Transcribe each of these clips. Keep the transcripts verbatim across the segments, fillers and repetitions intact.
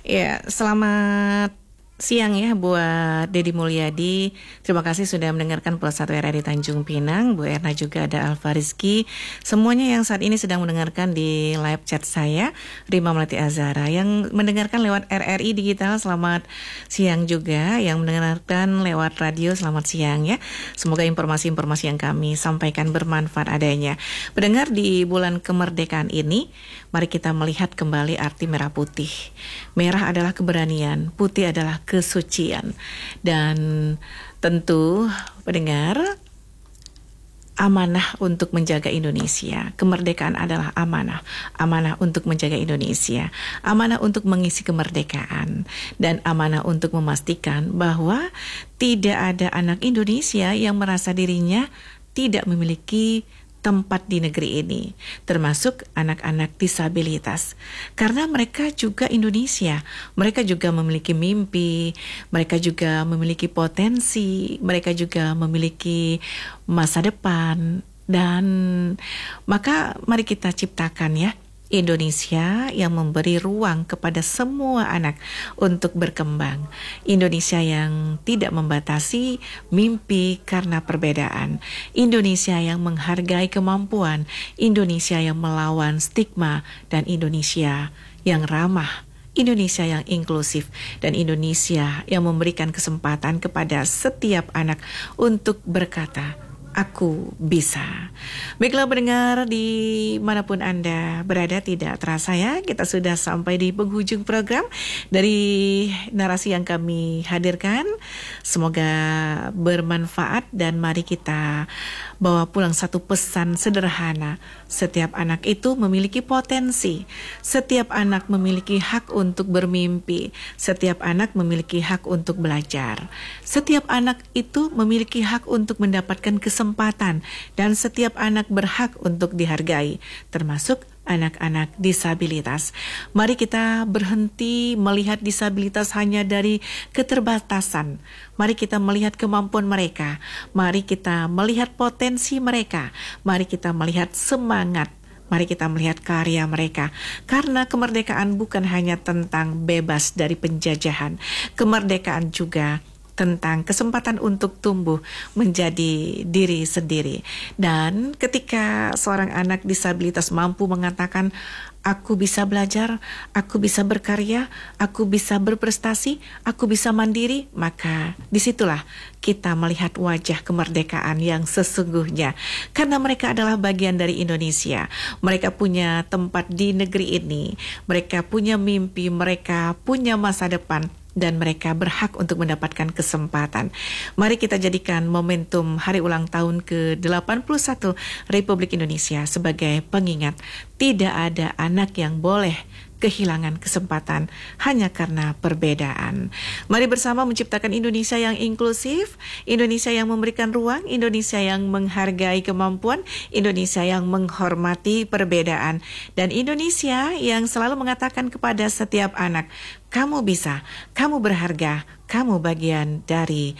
Ya, selamat siang ya buat Dedi Mulyadi. Terima kasih sudah mendengarkan Pulsa satu R R I Tanjung Pinang. Bu Erna juga ada Alfa Rizky. Semuanya yang saat ini sedang mendengarkan di live chat saya, Rima Melati Azhara. Yang mendengarkan lewat R R I Digital, selamat siang juga. Yang mendengarkan lewat radio, selamat siang ya. Semoga informasi-informasi yang kami sampaikan bermanfaat adanya. Pendengar, di bulan kemerdekaan ini, mari kita melihat kembali arti merah putih. Merah adalah keberanian, putih adalah kesucian. Dan tentu pendengar, amanah untuk menjaga Indonesia. Kemerdekaan adalah amanah. Amanah untuk menjaga Indonesia. Amanah untuk mengisi kemerdekaan. Dan amanah untuk memastikan bahwa tidak ada anak Indonesia yang merasa dirinya tidak memiliki tempat di negeri ini, termasuk anak-anak disabilitas. Karena mereka juga Indonesia, mereka juga memiliki mimpi, mereka juga memiliki potensi, mereka juga memiliki masa depan. Dan maka mari kita ciptakan ya Indonesia yang memberi ruang kepada semua anak untuk berkembang. Indonesia yang tidak membatasi mimpi karena perbedaan. Indonesia yang menghargai kemampuan. Indonesia yang melawan stigma. Dan Indonesia yang ramah. Indonesia yang inklusif. Dan Indonesia yang memberikan kesempatan kepada setiap anak untuk berkata, aku bisa. Baiklah pendengar, dimanapun Anda berada, tidak terasa ya, kita sudah sampai di penghujung program dari narasi yang kami hadirkan. Semoga bermanfaat dan mari kita bawa pulang satu pesan sederhana. Setiap anak itu memiliki potensi. Setiap anak memiliki hak untuk bermimpi. Setiap anak memiliki hak untuk belajar. Setiap anak itu memiliki hak untuk mendapatkan kesempatan. Dan setiap anak berhak untuk dihargai, termasuk anak-anak disabilitas. Mari kita berhenti melihat disabilitas hanya dari keterbatasan. Mari kita melihat kemampuan mereka. Mari kita melihat potensi mereka. Mari kita melihat semangat. Mari kita melihat karya mereka. Karena kemerdekaan bukan hanya tentang bebas dari penjajahan. Kemerdekaan juga tentang kesempatan untuk tumbuh menjadi diri sendiri. Dan ketika seorang anak disabilitas mampu mengatakan, aku bisa belajar, aku bisa berkarya, aku bisa berprestasi, aku bisa mandiri, maka disitulah kita melihat wajah kemerdekaan yang sesungguhnya. Karena mereka adalah bagian dari Indonesia. Mereka punya tempat di negeri ini. Mereka punya mimpi, mereka punya masa depan. Dan mereka berhak untuk mendapatkan kesempatan. Mari kita jadikan momentum hari ulang tahun ke delapan puluh satu Republik Indonesia sebagai pengingat. Tidak ada anak yang boleh kehilangan kesempatan hanya karena perbedaan. Mari bersama menciptakan Indonesia yang inklusif, Indonesia yang memberikan ruang, Indonesia yang menghargai kemampuan, Indonesia yang menghormati perbedaan, dan Indonesia yang selalu mengatakan kepada setiap anak, kamu bisa, kamu berharga, kamu bagian dari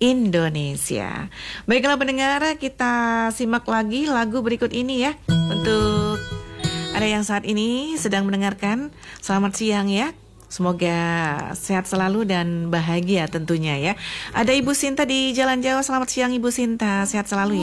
Indonesia. Baiklah pendengar, kita simak lagi lagu berikut ini ya. Untuk ada yang saat ini sedang mendengarkan, selamat siang ya. Semoga sehat selalu dan bahagia tentunya ya. Ada Ibu Sinta di Jalan Jawa, selamat siang Ibu Sinta, sehat selalu ya.